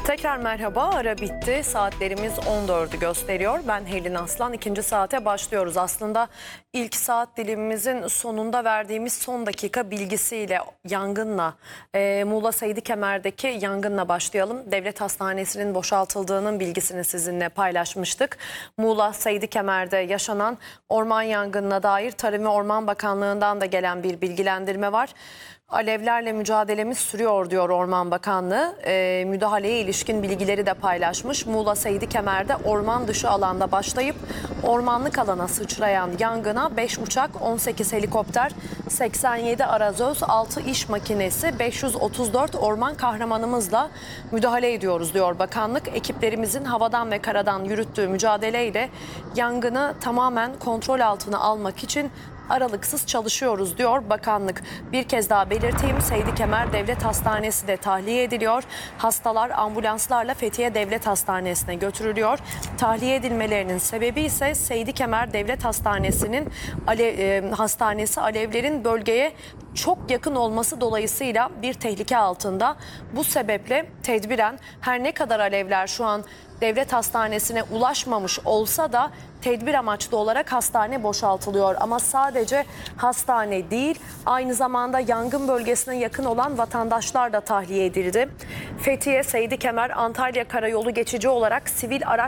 Tekrar merhaba, ara bitti. Saatlerimiz 14'ü gösteriyor. Ben Helin Aslan. İkinci saate başlıyoruz. Aslında ilk saat dilimimizin sonunda verdiğimiz son dakika bilgisiyle yangınla, Muğla Seydi Kemer'deki yangınla başlayalım. Devlet Hastanesi'nin boşaltıldığının bilgisini sizinle paylaşmıştık. Muğla Seydi Kemer'de yaşanan orman yangınına dair Tarım ve Orman Bakanlığı'ndan da gelen bir bilgilendirme var. Alevlerle mücadelemiz sürüyor diyor Orman Bakanlığı. Müdahaleye ilişkin bilgileri de paylaşmış. Muğla Seydi Kemer'de orman dışı alanda başlayıp ormanlık alana sıçrayan yangına 5 uçak, 18 helikopter, 87 arazöz, 6 iş makinesi, 534 orman kahramanımızla müdahale ediyoruz diyor bakanlık. Ekiplerimizin havadan ve karadan yürüttüğü mücadeleyle yangını tamamen kontrol altına almak için aralıksız çalışıyoruz diyor bakanlık. Bir kez daha belirteyim, Seydi Kemer Devlet Hastanesi de tahliye ediliyor. Hastalar ambulanslarla Fethiye Devlet Hastanesi'ne götürülüyor. Tahliye edilmelerinin sebebi ise Seydi Kemer Devlet Hastanesi'nin hastanesi alevlerin bölgeye çok yakın olması dolayısıyla bir tehlike altında. Bu sebeple tedbiren her ne kadar alevler şu an devlet hastanesine ulaşmamış olsa da tedbir amaçlı olarak hastane boşaltılıyor. Ama sadece hastane değil, aynı zamanda yangın bölgesine yakın olan vatandaşlar da tahliye edildi. Fethiye, Seydi Kemer, Antalya Karayolu geçici olarak sivil araç